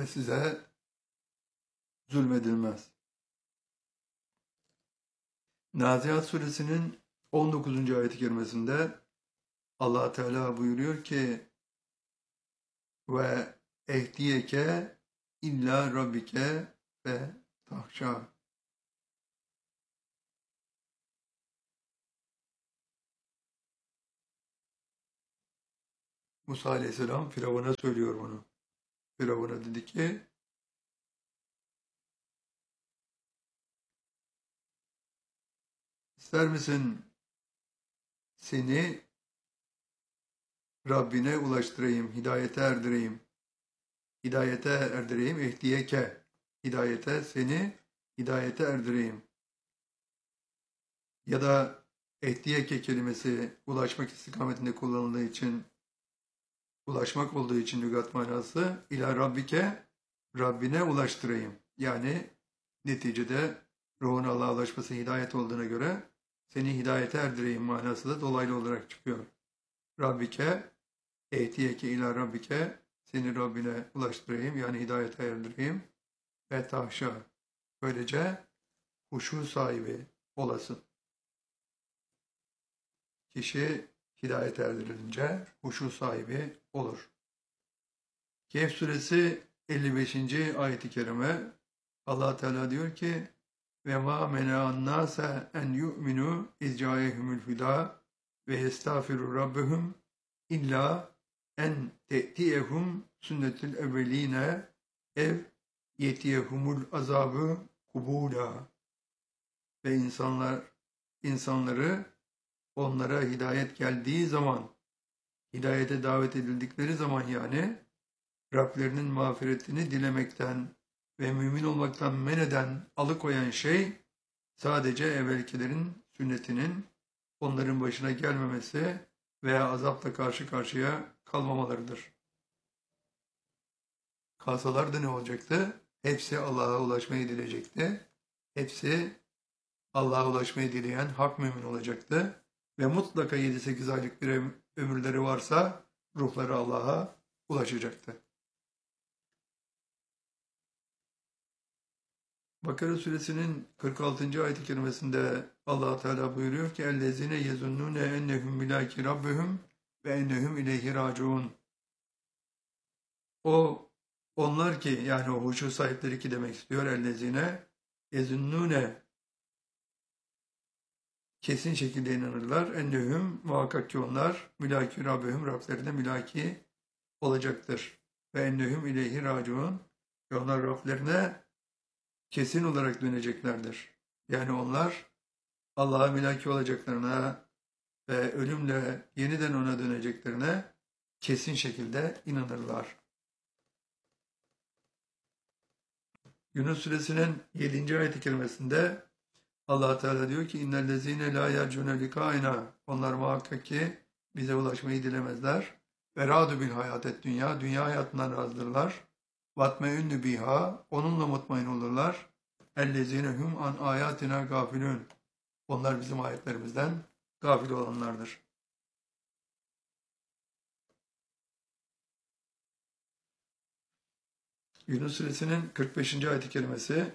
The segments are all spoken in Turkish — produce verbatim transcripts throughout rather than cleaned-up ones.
ve size zulmedilmez. Nazihat suresinin on dokuzuncu ayet-i kerimesinde Allah Teala buyuruyor ki ve ehdiyeke illa rabbike ve tahşa. Musa Aleyhisselam Firavun'a söylüyor bunu. Firavun'a dedi ki ister misin seni Rabbine ulaştırayım, hidayete erdireyim. Hidayete erdireyim, ehdiyeke. Hidayete seni hidayete erdireyim. Ya da ehdiyeke kelimesi ulaşmak istikametinde kullanıldığı için, ulaşmak olduğu için lügat manası ila Rabbike, Rabbine ulaştırayım. Yani neticede ruhun Allah'a ulaşması hidayet olduğuna göre seni hidayete erdireyim manası da dolaylı olarak çıkıyor. Rabbike, ehtiyeke ila Rabbike, seni Rabbine ulaştırayım, yani hidayete erdireyim. Ve tahşa, böylece huşu sahibi olasın. Kişi hidayet erdirilince huşu sahibi olur. Kehf suresi elli beşinci ayet-i kerime Allah Teala diyor ki ve ma mena'an nase en yu'minu iz ca'ehumul huda ve yestağfiru rabbihum illa en te'tiyehum sünnetul evveline ev yetiyehumul azabı kubula ve insanlar insanları onlara hidayet geldiği zaman, hidayete davet edildikleri zaman yani Rablerinin mağfiretini dilemekten ve mümin olmaktan men eden, alıkoyan şey sadece evvelkilerin sünnetinin onların başına gelmemesi veya azapla karşı karşıya kalmamalarıdır. Kalsalar da ne olacaktı? Hepsi Allah'a ulaşmayı dileyecekti. Hepsi Allah'a ulaşmayı dileyen hak mümin olacaktı. Ve mutlaka yedi sekiz aylık bir ömürleri varsa ruhları Allah'a ulaşacaktı. Bakara suresinin kırk altıncı ayet-i kerimesinde Allah Teala buyuruyor ki ellezine yezunnune ennehum milaki rabbihum ve ennehum ileyhi raciun. O onlar ki yani o huşu sahipleri ki demek istiyor ellezine yezunnune kesin şekilde inanırlar. Ennehum muhakkak ki onlar mülaki Rabbihum Rablerine mülaki olacaktır. Ve ennehum ileyhi raciun ve onlar Rablerine kesin olarak döneceklerdir. Yani onlar Allah'a mülaki olacaklarına ve ölümle yeniden ona döneceklerine kesin şekilde inanırlar. Yunus suresinin yedinci ayet-i kerimesinde Allah Teala diyor ki innellezine la yercune likaina onlar muhakkak ki bize ulaşmayı dilemezler. Ve radu bil hayatet dünya dünya hayatından razdırlar. Vatmeünnü biha onunla mutmain olurlar. Ellezine hum an ayatina gafilun onlar bizim ayetlerimizden gafil olanlardır. Yunus suresinin kırk beşinci ayet-i kerimesi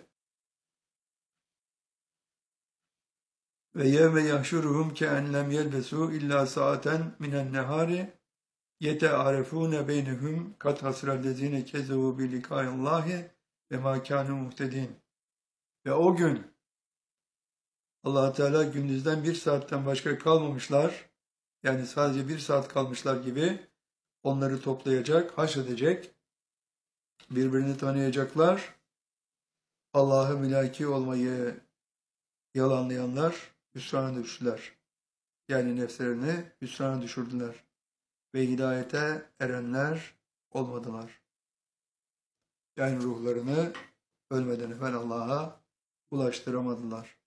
ve yevme yahşuruhum ke'en lem yelbesu illa saaten minen nehari yete'arefune beynehum kat hasrellezine kezevu bi lika'illahi ve ma kanu muhtedin. Ve o gün Allah Teala gündüzden bir saatten başka kalmamışlar, yani sadece bir saat kalmışlar gibi onları toplayacak, haşredecek, birbirini tanıyacaklar, Allah'ı mülaki olmayı yalanlayanlar hüsrana düştüler. Yani nefslerini hüsrana düşürdüler. Ve hidayete erenler olmadılar. Yani ruhlarını ölmeden evvel Allah'a ulaştıramadılar.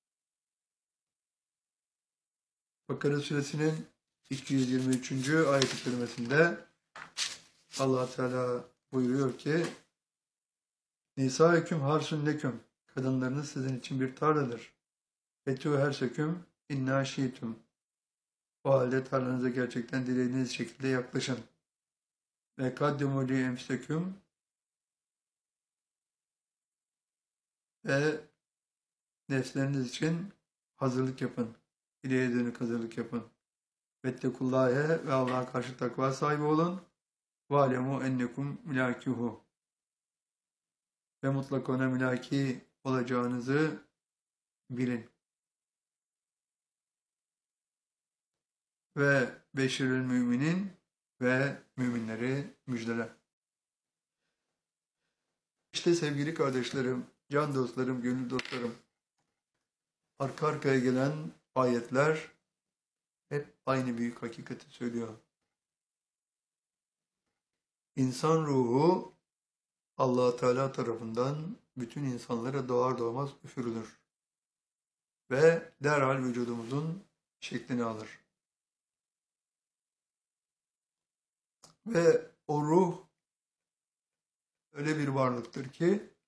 Bakara suresinin iki yüz yirmi üçüncü ayet-i kerimesinde Allah Teala buyuruyor ki Nisa-hüküm harsun leküm kadınlarınız sizin için bir tarladır. Fetû her söküm inna şiitum. O halde tarlanıza gerçekten dilediğiniz şekilde yaklaşın. Ve kaddimu li emsöküm ve nefsleriniz için hazırlık yapın. İleriye dönük hazırlık yapın. Vettekullâhe ve Allah'a karşı takva sahibi olun. وَعَلَمُوا اَنَّكُمْ مُلَاكِهُ Ve mutlaka ona mülaki olacağınızı bilin. Ve beşirül müminin ve müminleri müjdele. İşte sevgili kardeşlerim, can dostlarım, gönül dostlarım, arka arkaya gelen ayetler hep aynı büyük hakikati söylüyor. İnsan ruhu Allah Teala tarafından bütün insanlara doğar doğmaz üfürülür ve derhal vücudumuzun şeklini alır. Ve o ruh öyle bir varlıktır ki